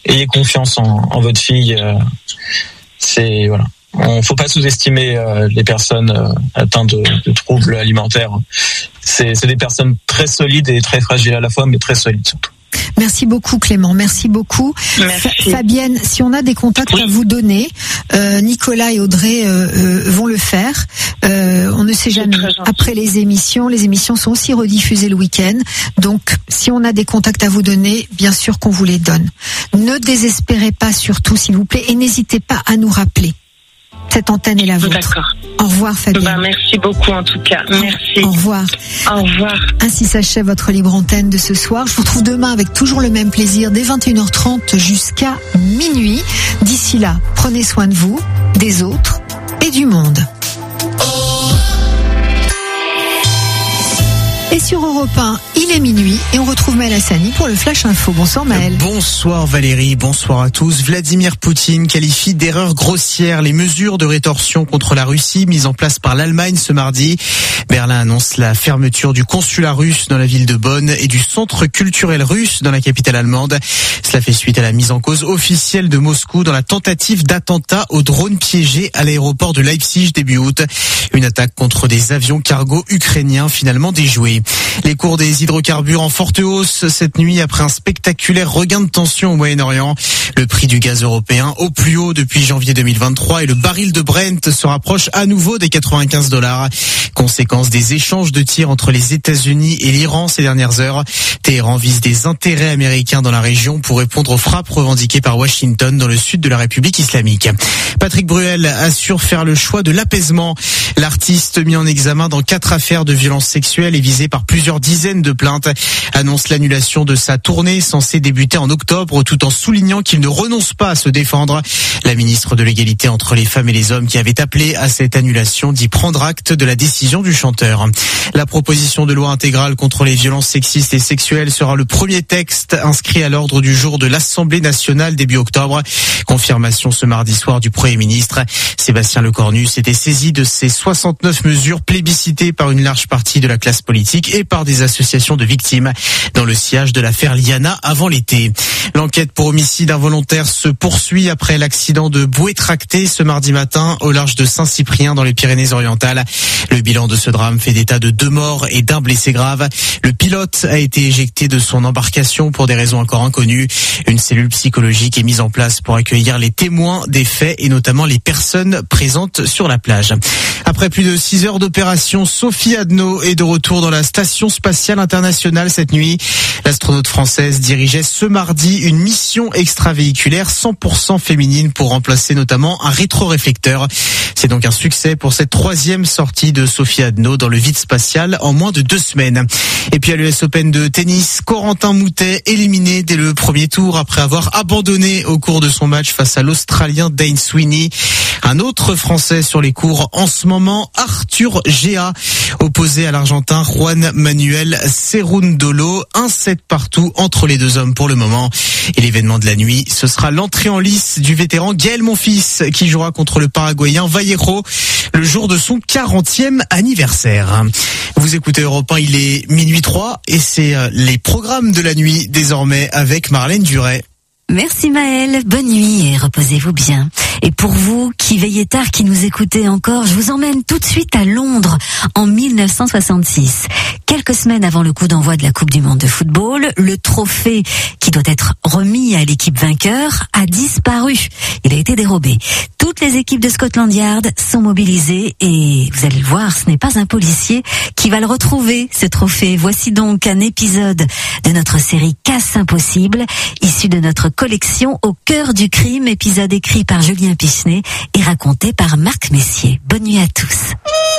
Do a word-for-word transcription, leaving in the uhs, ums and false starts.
ayez confiance en, en votre fille. Euh, c'est voilà. On faut pas sous-estimer euh, les personnes euh, atteintes de, de troubles alimentaires. C'est, c'est des personnes très solides et très fragiles à la fois, mais très solides surtout. Merci beaucoup Clément, merci beaucoup. Merci. Fabienne, si on a des contacts oui. à vous donner, euh, Nicolas et Audrey euh, euh, vont le faire. Euh, on ne sait jamais. Après les émissions, les émissions sont aussi rediffusées le week-end. Donc, si on a des contacts à vous donner, bien sûr qu'on vous les donne. Ne désespérez pas surtout, s'il vous plaît, et n'hésitez pas à nous rappeler. Cette antenne est la vôtre. D'accord. Au revoir Fabienne. Bah, merci beaucoup en tout cas. Merci. Au revoir. Au revoir. Ainsi s'achève votre libre antenne de ce soir. Je vous retrouve demain avec toujours le même plaisir dès vingt et une heures trente jusqu'à minuit. D'ici là, prenez soin de vous, des autres et du monde. Et sur Europe un, il est minuit et on retrouve Maël Hassani pour le Flash Info. Bonsoir Maël. Bonsoir Valérie, bonsoir à tous. Vladimir Poutine qualifie d'erreur grossière les mesures de rétorsion contre la Russie mises en place par l'Allemagne ce mardi. Berlin annonce la fermeture du consulat russe dans la ville de Bonn et du centre culturel russe dans la capitale allemande. Cela fait suite à la mise en cause officielle de Moscou dans la tentative d'attentat au drone piégé à l'aéroport de Leipzig début août. Une attaque contre des avions cargo ukrainiens finalement déjouée. Les cours des hydrocarbures en forte hausse cette nuit après un spectaculaire regain de tension au Moyen-Orient. Le prix du gaz européen au plus haut depuis janvier deux mille vingt-trois et le baril de Brent se rapproche à nouveau des quatre-vingt-quinze dollars. Conséquence des échanges de tirs entre les États-Unis et l'Iran ces dernières heures. Téhéran vise des intérêts américains dans la région pour répondre aux frappes revendiquées par Washington dans le sud de la République islamique. Patrick Bruel assure faire le choix de l'apaisement. L'artiste mis en examen dans quatre affaires de violences sexuelles et visé par plusieurs dizaines de plaintes annonce l'annulation de sa tournée censée débuter en octobre tout en soulignant qu'il ne renonce pas à se défendre. La ministre de l'égalité entre les femmes et les hommes qui avait appelé à cette annulation dit prendre acte de la décision du chanteur. La proposition de loi intégrale contre les violences sexistes et sexuelles sera le premier texte inscrit à l'ordre du jour de l'Assemblée nationale début octobre. Confirmation ce mardi soir du Premier ministre. Sébastien Lecornu s'était saisi de ces soixante-neuf mesures plébiscitées par une large partie de la classe politique et par des associations de victimes dans le sillage de l'affaire Liana avant l'été. L'enquête pour homicide involontaire se poursuit après l'accident de bouée tractée ce mardi matin au large de Saint-Cyprien dans les Pyrénées-Orientales. Le bilan de ce drame fait état de deux morts et d'un blessé grave. Le pilote a été éjecté de son embarcation pour des raisons encore inconnues. Une cellule psychologique est mise en place pour accueillir les témoins des faits et notamment les personnes présentes sur la plage. Après plus de six heures d'opération, Sophie Adno est de retour dans la Station spatiale internationale cette nuit. L'astronaute française dirigeait ce mardi une mission extravéhiculaire cent pour cent féminine pour remplacer notamment un rétroréflecteur. C'est donc un succès pour cette troisième sortie de Sophie Adno dans le vide spatial en moins de deux semaines. Et puis à l'U S Open de tennis, Corentin Moutet éliminé dès le premier tour après avoir abandonné au cours de son match face à l'Australien Dane Sweeney. Un autre Français sur les cours en ce moment, Arthur Géa, opposé à l'Argentin Juan Manuel Cerundolo. Un set partout entre les deux hommes pour le moment. Et l'événement de la nuit, ce sera l'entrée en lice du vétéran Gaël Monfils qui jouera contre le Paraguayen Vallejo le jour de son quarantième anniversaire. Vous écoutez Europe un, il est minuit trois et c'est les programmes de la nuit désormais avec Marlène Duret. Merci Maëlle, bonne nuit et reposez-vous bien. Et pour vous qui veillez tard, qui nous écoutez encore, je vous emmène tout de suite à Londres en mille neuf cent soixante-six. Quelques semaines avant le coup d'envoi de la Coupe du Monde de football, le trophée qui doit être remis à l'équipe vainqueur a disparu. Il a été dérobé. Toutes les équipes de Scotland Yard sont mobilisées et vous allez le voir, ce n'est pas un policier qui va le retrouver, ce trophée. Voici donc un épisode de notre série Casse Impossible, issu de notre collection Au cœur du crime, épisode écrit par Julien Pichenet et raconté par Marc Messier. Bonne nuit à tous.